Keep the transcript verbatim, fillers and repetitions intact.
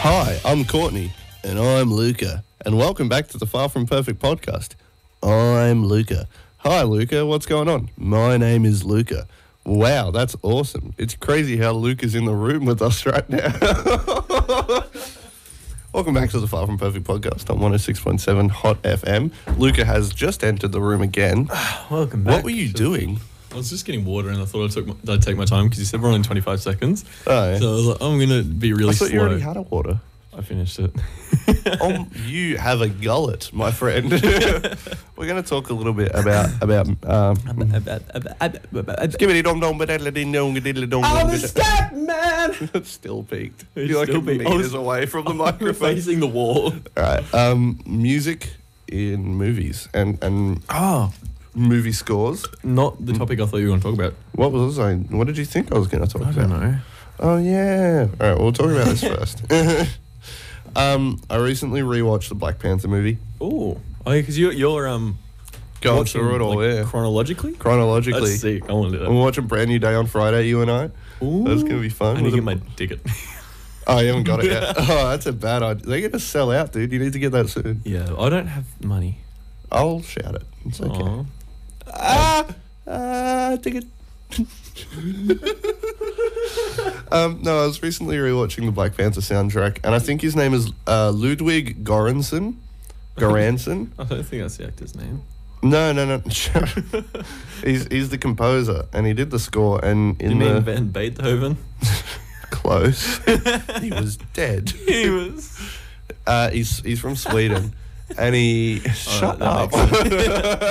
Hi, I'm Courtney. And I'm Luca. And welcome back to the Far From Perfect podcast. I'm Luca. Hi, Luca. What's going on? My name is Luca. Wow, that's awesome. It's crazy how Luca's in the room with us right now. Welcome back to the Far From Perfect podcast on one oh six point seven Hot F M. Luca has just entered the room again. Welcome back. What were you doing? I was just getting water and I thought I took my, I'd take my time because you said we're only in twenty-five seconds. Oh, yeah. So I was like, I'm going to be really I thought slow. you already had a water. I finished it. Oh, you have a gullet, my friend. We're going to talk a little bit about about um, skibbity dom dom diddly dong diddly dong. I'm a scat man. It's still peaked. It's You're like still a peaked. meters away from the microphone. Facing the wall. All right. Um, music in movies and and Oh, movie scores. not the topic I thought you were going to talk about. What was I? What did you think I was going to talk I about? don't know. Oh yeah. All right. We'll talk about this first. um, I recently rewatched the Black Panther movie. Oh, oh, because you, you're um Going watching, through it all, like, yeah. chronologically. Chronologically. That's sick. I want to do that. We'll watch a brand new day on Friday, you and I. Ooh. That's going to be fun. I need to Was get it- my ticket. Oh, you haven't got it yet? Oh, that's a bad idea. They're going to sell out, dude. You need to get that soon. Yeah, I don't have money. I'll shout it. It's okay. Aw. Ah! Ah, ticket. um, no, I was recently rewatching the Black Panther soundtrack, and I think his name is uh, Ludwig Göransson. Göransson? I don't think that's the actor's name. No, no, no. he's he's the composer, and he did the score. And in You the mean Van Beethoven? close, he was dead. He was. Uh, he's he's from Sweden, and he shut that up. makes